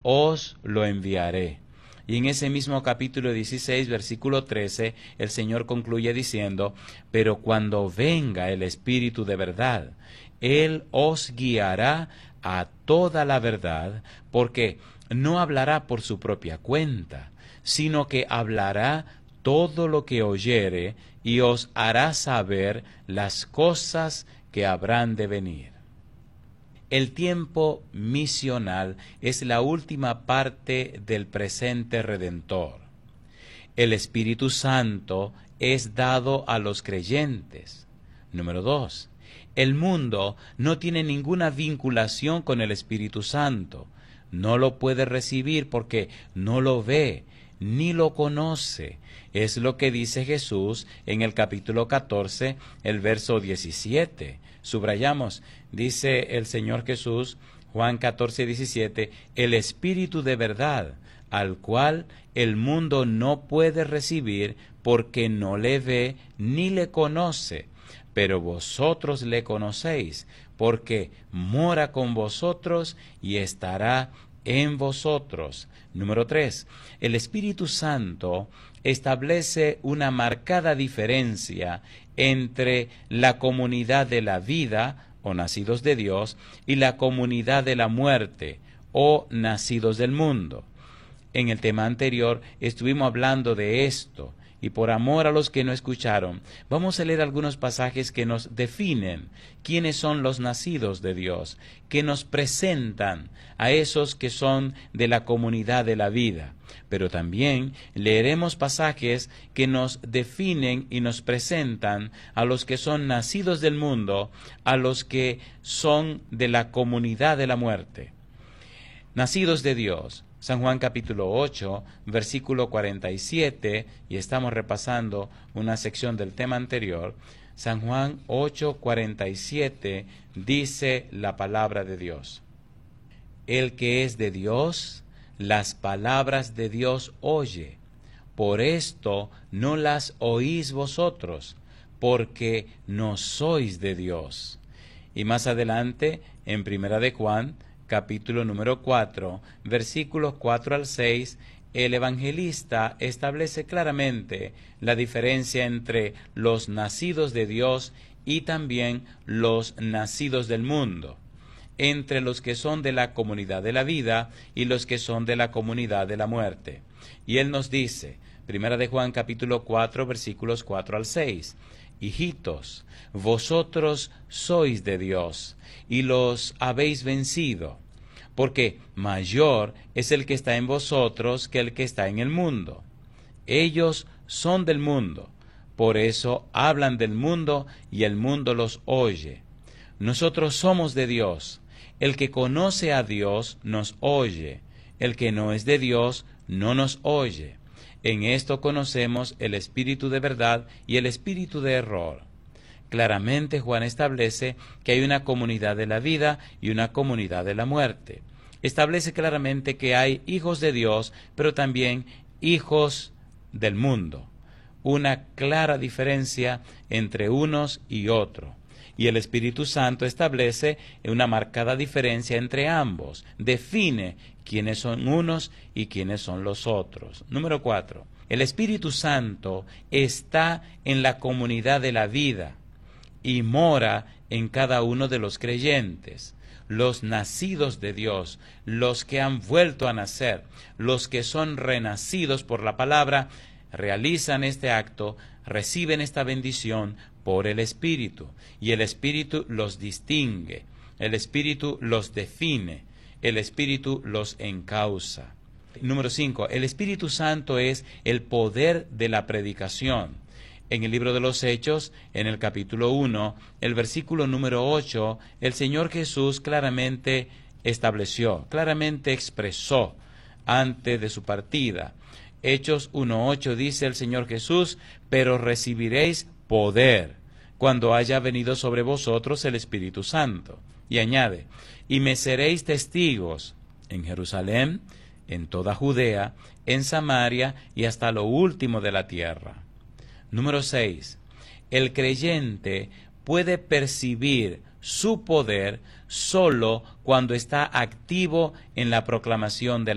os lo enviaré. Y en ese mismo capítulo 16, versículo 13, el Señor concluye diciendo, pero cuando venga el Espíritu de verdad, Él os guiará a toda la verdad, porque no hablará por su propia cuenta, sino que hablará todo lo que oyere y os hará saber las cosas que habrán de venir. El tiempo misional es la última parte del presente redentor. El Espíritu Santo es dado a los creyentes. Número 2. El mundo no tiene ninguna vinculación con el Espíritu Santo. No lo puede recibir porque no lo ve, ni lo conoce. Es lo que dice Jesús en el capítulo 14, el verso 17. Subrayamos, dice el Señor Jesús, Juan 14, 17, el Espíritu de verdad, al cual el mundo no puede recibir porque no le ve ni le conoce, pero vosotros le conocéis, porque mora con vosotros y estará en vosotros. Número 3. El Espíritu Santo establece una marcada diferencia entre la comunidad de la vida, o nacidos de Dios, y la comunidad de la muerte, o nacidos del mundo. En el tema anterior estuvimos hablando de esto, y por amor a los que no escucharon, vamos a leer algunos pasajes que nos definen quiénes son los nacidos de Dios, que nos presentan a esos que son de la comunidad de la vida. Pero también leeremos pasajes que nos definen y nos presentan a los que son nacidos del mundo, a los que son de la comunidad de la muerte. Nacidos de Dios. San Juan capítulo 8, versículo 47, y estamos repasando una sección del tema anterior. San Juan 8, 47 dice la palabra de Dios. El que es de Dios, las palabras de Dios oye. Por esto no las oís vosotros, porque no sois de Dios. Y más adelante, en Primera de Juan, capítulo número 4, versículos 4 al 6, el evangelista establece claramente la diferencia entre los nacidos de Dios y también los nacidos del mundo, entre los que son de la comunidad de la vida y los que son de la comunidad de la muerte. Y él nos dice, Primera de Juan capítulo 4, versículos 4 al 6, hijitos, vosotros sois de Dios, y los habéis vencido, porque mayor es el que está en vosotros que el que está en el mundo. Ellos son del mundo, por eso hablan del mundo y el mundo los oye. Nosotros somos de Dios. El que conoce a Dios nos oye. El que no es de Dios no nos oye. En esto conocemos el espíritu de verdad y el espíritu de error. Claramente Juan establece que hay una comunidad de la vida y una comunidad de la muerte. Establece claramente que hay hijos de Dios, pero también hijos del mundo. Una clara diferencia entre unos y otros. Y el Espíritu Santo establece una marcada diferencia entre ambos. Define quiénes son unos y quiénes son los otros. Número 4. El Espíritu Santo está en la comunidad de la vida y mora en cada uno de los creyentes, los nacidos de Dios, los que han vuelto a nacer, los que son renacidos por la palabra, realizan este acto, reciben esta bendición por el Espíritu, y el Espíritu los distingue, el Espíritu los define, el Espíritu los encausa. Número 5. El Espíritu Santo es el poder de la predicación. En el libro de los Hechos, en el capítulo 1, el versículo número 8, el Señor Jesús claramente estableció, claramente expresó antes de su partida. Hechos 1:8 dice el Señor Jesús, pero recibiréis poder cuando haya venido sobre vosotros el Espíritu Santo. Y añade, y me seréis testigos en Jerusalén, en toda Judea, en Samaria y hasta lo último de la tierra. Número 6. El creyente puede percibir su poder solo cuando está activo en la proclamación de